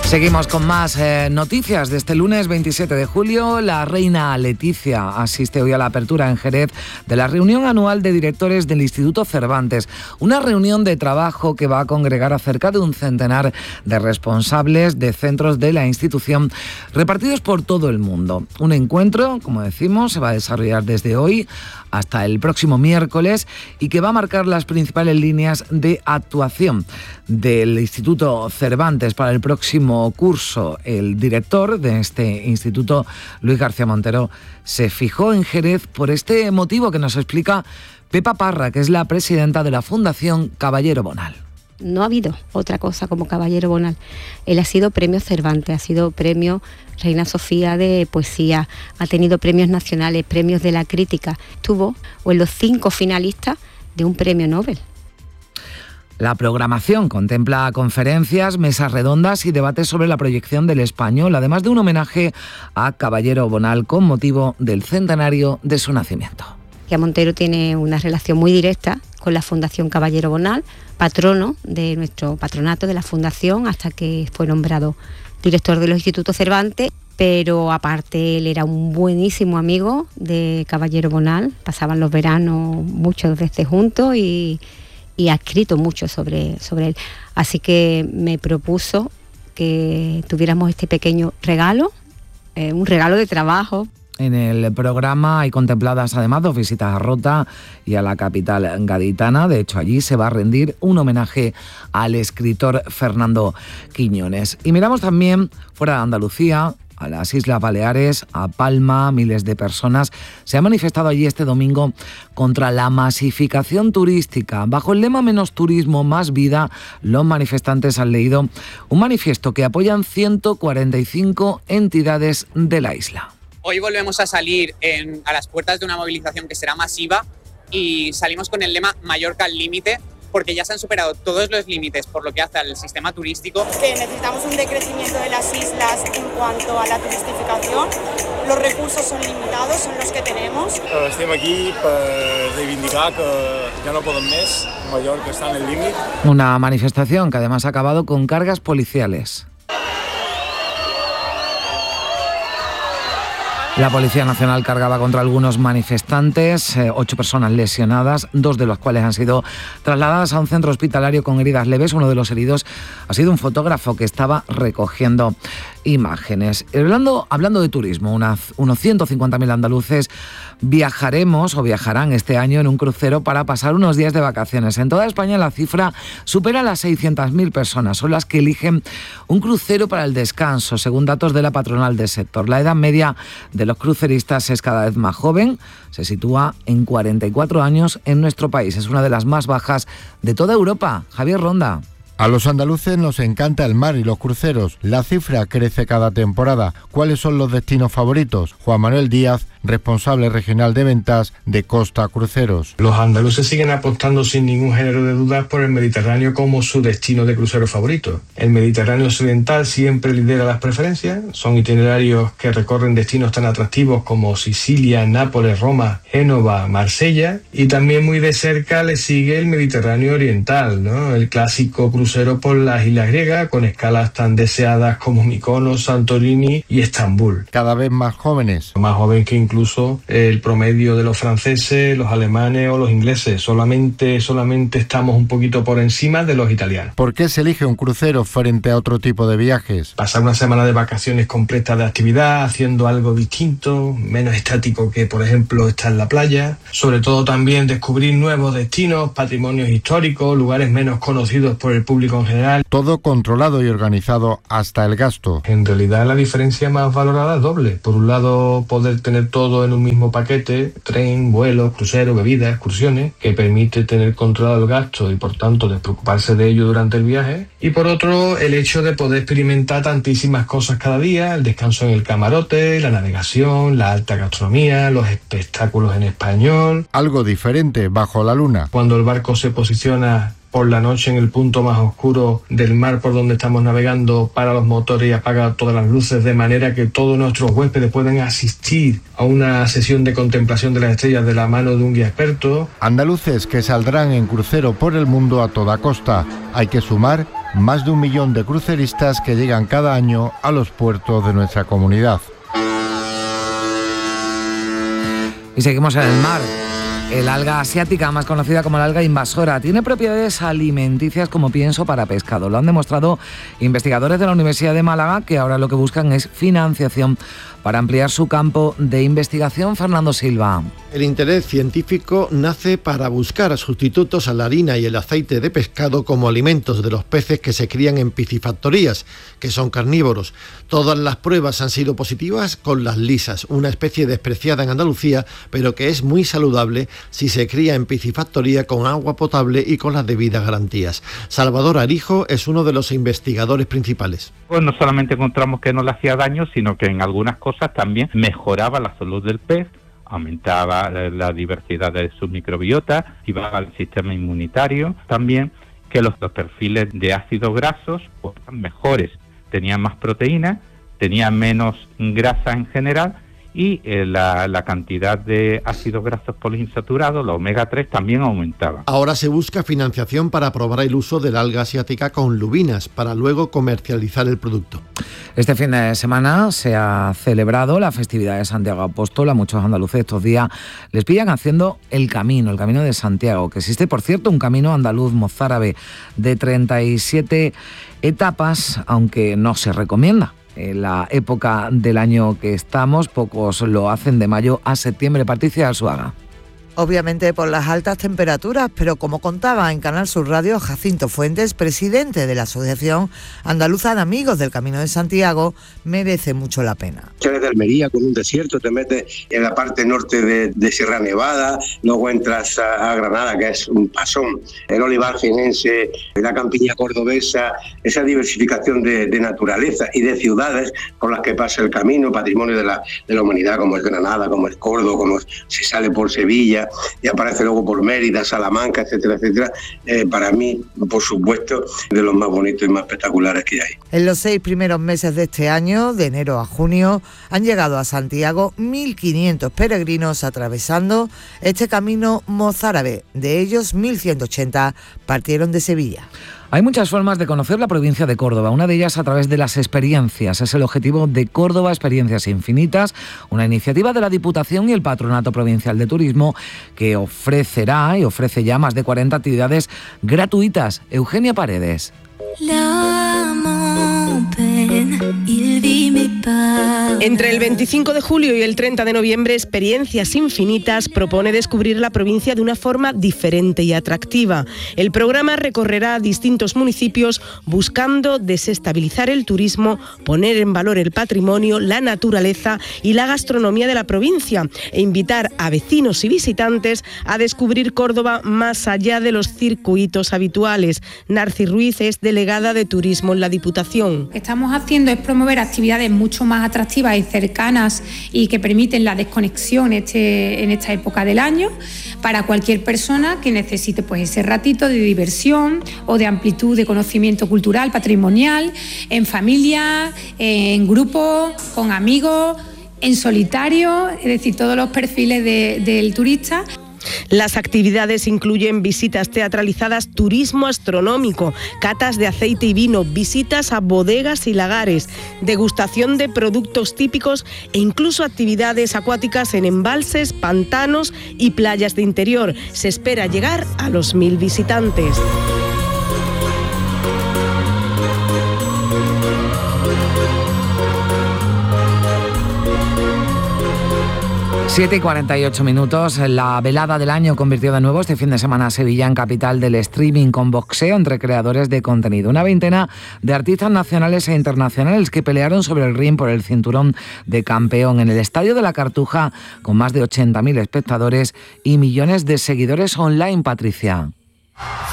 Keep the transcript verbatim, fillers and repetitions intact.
Seguimos con más eh, noticias de este lunes veintisiete de julio. La reina Letizia asiste hoy a la apertura en Jerez de la reunión anual de directores del Instituto Cervantes. Una reunión de trabajo que va a congregar a cerca de un centenar de responsables de centros de la institución repartidos por todo el mundo. Un encuentro, como decimos, se va a desarrollar desde hoy hasta el próximo miércoles y que va a marcar las principales líneas de actuación del Instituto Cervantes para el próximo curso. El director de este instituto, Luis García Montero, se fijó en Jerez por este motivo que nos explica Pepa Parra, que es la presidenta de la Fundación Caballero Bonal. No ha habido otra cosa como Caballero Bonal. Él ha sido premio Cervantes, ha sido premio Reina Sofía de poesía, ha tenido premios nacionales, premios de la crítica. Estuvo o en los cinco finalistas de un premio Nobel. La programación contempla conferencias, mesas redondas y debates sobre la proyección del español, además de un homenaje a Caballero Bonal con motivo del centenario de su nacimiento. Que Montero tiene una relación muy directa con la Fundación Caballero Bonal, patrono de nuestro patronato de la Fundación, hasta que fue nombrado director de los Institutos Cervantes, pero aparte él era un buenísimo amigo de Caballero Bonal, pasaban los veranos muchas veces juntos y, y ha escrito mucho sobre, sobre él. Así que me propuso que tuviéramos este pequeño regalo, eh, un regalo de trabajo. En el programa hay contempladas además dos visitas a Rota y a la capital gaditana. De hecho, allí se va a rendir un homenaje al escritor Fernando Quiñones. Y miramos también fuera de Andalucía, a las Islas Baleares, a Palma. Miles de personas se han manifestado allí este domingo contra la masificación turística. Bajo el lema Menos turismo, más vida, los manifestantes han leído un manifiesto que apoyan ciento cuarenta y cinco entidades de la isla. Hoy volvemos a salir en, a las puertas de una movilización que será masiva y salimos con el lema Mallorca al límite, porque ya se han superado todos los límites por lo que hace al sistema turístico. Que necesitamos un decrecimiento de las islas en cuanto a la turistificación. Los recursos son limitados, son los que tenemos. Estem aquí per reivindicar que ja no podem més, Mallorca està en el límit. Una manifestación que además ha acabado con cargas policiales. La Policía Nacional cargaba contra algunos manifestantes, eh, ocho personas lesionadas, dos de los cuales han sido trasladadas a un centro hospitalario con heridas leves. Uno de los heridos ha sido un fotógrafo que estaba recogiendo imágenes. Hablando, hablando de turismo, unas, unos ciento cincuenta mil andaluces viajaremos o viajarán este año en un crucero para pasar unos días de vacaciones. En toda España la cifra supera las seiscientas mil personas. Son las que eligen un crucero para el descanso, según datos de la patronal del sector. La edad media de los cruceristas es cada vez más joven, se sitúa en cuarenta y cuatro años en nuestro país. Es una de las más bajas de toda Europa. Javier Ronda. A los andaluces nos encanta el mar y los cruceros. La cifra crece cada temporada. ¿Cuáles son los destinos favoritos? Juan Manuel Díaz, responsable regional de ventas de Costa Cruceros. Los andaluces siguen apostando sin ningún género de dudas por el Mediterráneo como su destino de crucero favorito. El Mediterráneo occidental siempre lidera las preferencias. Son itinerarios que recorren destinos tan atractivos como Sicilia, Nápoles, Roma, Génova, Marsella. Y también muy de cerca le sigue el Mediterráneo oriental, ¿no? El clásico crucero por las islas griegas, con escalas tan deseadas como Mykonos, Santorini y Estambul. Cada vez más jóvenes. Más joven que incluso el promedio de los franceses, los alemanes o los ingleses. Solamente, solamente estamos un poquito por encima de los italianos. ¿Por qué se elige un crucero frente a otro tipo de viajes? Pasar una semana de vacaciones completa de actividad, haciendo algo distinto, menos estático que, por ejemplo, estar en la playa. Sobre todo también descubrir nuevos destinos, patrimonios históricos, lugares menos conocidos por el público en general. Todo controlado y organizado hasta el gasto. En realidad la diferencia más valorada es doble. Por un lado, poder tener todo en un mismo paquete, tren, vuelos, crucero, bebidas, excursiones, que permite tener controlado el gasto y por tanto despreocuparse de ello durante el viaje. Y por otro, el hecho de poder experimentar tantísimas cosas cada día, el descanso en el camarote, la navegación, la alta gastronomía, los espectáculos en español. Algo diferente bajo la luna. Cuando el barco se posiciona por la noche en el punto más oscuro del mar por donde estamos navegando, para los motores y apaga todas las luces, de manera que todos nuestros huéspedes pueden asistir a una sesión de contemplación de las estrellas de la mano de un guía experto. Andaluces que saldrán en crucero por el mundo a toda costa. Hay que sumar más de un millón de cruceristas que llegan cada año a los puertos de nuestra comunidad. Y seguimos en el mar. El alga asiática, más conocida como la alga invasora, tiene propiedades alimenticias como pienso para pescado. Lo han demostrado investigadores de la Universidad de Málaga, que ahora lo que buscan es financiación para ampliar su campo de investigación. Fernando Silva. El interés científico nace para buscar sustitutos a la harina y el aceite de pescado como alimentos de los peces que se crían en piscifactorías, que son carnívoros. Todas las pruebas han sido positivas con las lisas, una especie despreciada en Andalucía, pero que es muy saludable si se cría en piscifactoría con agua potable y con las debidas garantías. Salvador Arijo es uno de los investigadores principales. Pues no solamente encontramos que no le hacía daño, sino que en algunas cosas también mejoraba la salud del pez, aumentaba la diversidad de su microbiota, activaba el sistema inmunitario, también que los, los perfiles de ácidos grasos pues, eran mejores, tenían más proteína, tenían menos grasa en general, y eh, la, la cantidad de ácidos grasos poliinsaturados, la omega tres, también aumentaba. Ahora se busca financiación para probar el uso del alga asiática con lubinas, para luego comercializar el producto. Este fin de semana se ha celebrado la festividad de Santiago Apóstol. A muchos andaluces estos días les pillan haciendo el camino, el camino de Santiago, que existe, por cierto, un camino andaluz mozárabe de treinta y siete etapas, aunque no se recomienda. En la época del año que estamos, pocos lo hacen de mayo a septiembre. Patricia Arzuaga. Obviamente por las altas temperaturas, pero como contaba en Canal Sur Radio Jacinto Fuentes, presidente de la Asociación Andaluza de Amigos del Camino de Santiago, merece mucho la pena. Sales de Almería con un desierto, te metes en la parte norte de, de Sierra Nevada, luego entras a, a Granada, que es un pasón, el olivar jienense, la campiña cordobesa, esa diversificación de, de naturaleza y de ciudades por las que pasa el camino, patrimonio de la, de la humanidad, como es Granada, como es Córdoba, como se sale por Sevilla y aparece luego por Mérida, Salamanca, etcétera, etcétera. Eh, para mí, por supuesto, de los más bonitos y más espectaculares que hay. En los seis primeros meses de este año, de enero a junio, han llegado a Santiago mil quinientos peregrinos atravesando este camino mozárabe. De ellos, mil ciento ochenta partieron de Sevilla. Hay muchas formas de conocer la provincia de Córdoba, una de ellas a través de las experiencias. Es el objetivo de Córdoba Experiencias Infinitas, una iniciativa de la Diputación y el Patronato Provincial de Turismo que ofrecerá y ofrece ya más de cuarenta actividades gratuitas. Eugenia Paredes. Entre el veinticinco de julio y el treinta de noviembre, Experiencias Infinitas propone descubrir la provincia de una forma diferente y atractiva. El programa recorrerá distintos municipios buscando desestabilizar el turismo, poner en valor el patrimonio, la naturaleza y la gastronomía de la provincia e invitar a vecinos y visitantes a descubrir Córdoba más allá de los circuitos habituales. Narci Ruiz es delegada de Turismo en la Diputación. Lo que estamos haciendo es promover actividades mucho más atractivas y cercanas y que permiten la desconexión este, en esta época del año para cualquier persona que necesite pues, ese ratito de diversión o de amplitud de conocimiento cultural, patrimonial, en familia, en grupo, con amigos, en solitario, es decir, todos los perfiles de, del turista. Las actividades incluyen visitas teatralizadas, turismo astronómico, catas de aceite y vino, visitas a bodegas y lagares, degustación de productos típicos e incluso actividades acuáticas en embalses, pantanos y playas de interior. Se espera llegar a los mil visitantes. siete y cuarenta y ocho minutos. La velada del año convirtió de nuevo este fin de semana a Sevilla en capital del streaming con boxeo entre creadores de contenido. Una veintena de artistas nacionales e internacionales que pelearon sobre el ring por el cinturón de campeón en el Estadio de la Cartuja con más de ochenta mil espectadores y millones de seguidores online, Patricia.